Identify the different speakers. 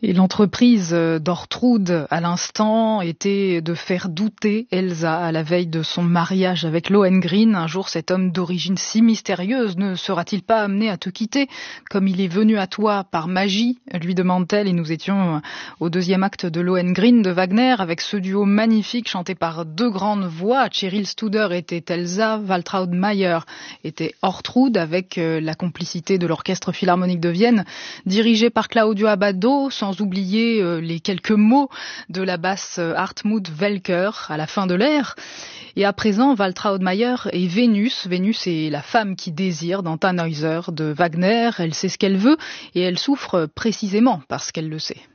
Speaker 1: Et l'entreprise d'Ortrud, à l'instant, était de faire douter Elsa à la veille de son mariage avec Lohengrin. Un jour, cet homme d'origine si mystérieuse ne sera-t-il pas amené à te quitter comme il est venu à toi par magie, lui demande-t-elle. Et nous étions au deuxième acte de Lohengrin de Wagner avec ce duo magnifique chanté par deux grandes voix. Cheryl Studer était Elsa, Waltraud Mayer était Ortrud avec la complicité de l'Orchestre Philharmonique de Vienne, dirigé par Claudio Abbado, sans oublier les quelques mots de la basse Hartmut Welker à la fin de l'air. Et à présent, Waltraud Mayer est Vénus. Vénus est la femme qui désire dans Tannhäuser de Wagner. Elle sait ce qu'elle veut et elle souffre précisément parce qu'elle le sait.